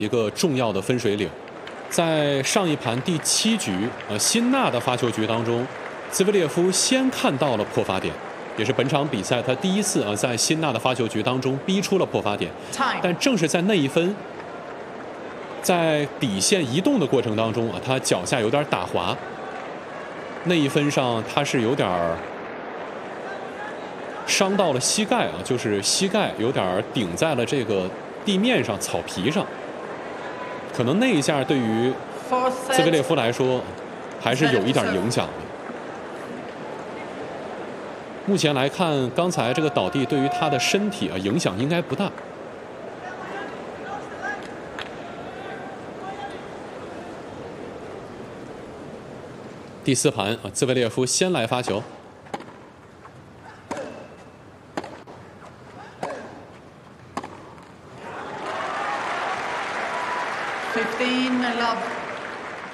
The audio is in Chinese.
一个重要的分水岭。在上一盘第7局，辛纳的发球局当中，兹维列夫先看到了破发点，也是本场比赛他第一次在辛纳的发球局当中逼出了破发点。但正是在那一分，在底线移动的过程当中他脚下有点打滑，那一分上他是有点伤到了膝盖就是膝盖有点顶在了这个地面上草皮上。可能那一下对于兹维列夫来说还是有一点影响的。目前来看，刚才这个倒地对于他的身体影响应该不大。第4盘兹维列夫先来发球。 15 love.